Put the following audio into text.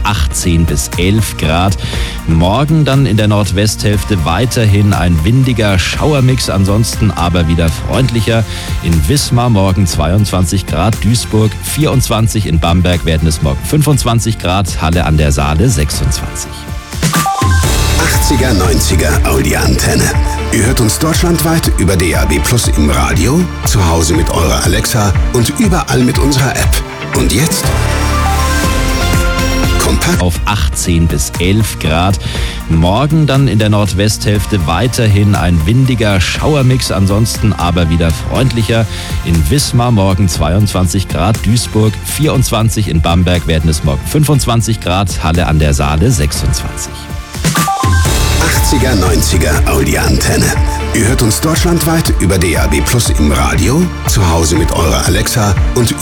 18 bis 11 Grad. Morgen dann in der Nordwesthälfte weiterhin ein windiger Schauermix, ansonsten aber wieder freundlicher. In Wismar morgen 22 Grad, Duisburg 24, in Bamberg werden es morgen 25 Grad, Halle an der Saale 26. 80er, 90er Audi-Antenne. Ihr hört uns deutschlandweit über DAB+ im Radio, zu Hause mit eurer Alexa und überall mit unserer App. Und jetzt kompakt auf 18 bis 11 Grad. Morgen dann in der Nordwesthälfte weiterhin ein windiger Schauermix, ansonsten aber wieder freundlicher. In Wismar morgen 22 Grad, Duisburg 24, in Bamberg werden es morgen 25 Grad, Halle an der Saale 26. 80er, 90er Audi-Antenne. Ihr hört uns deutschlandweit über DAB+ im Radio, zu Hause mit eurer Alexa und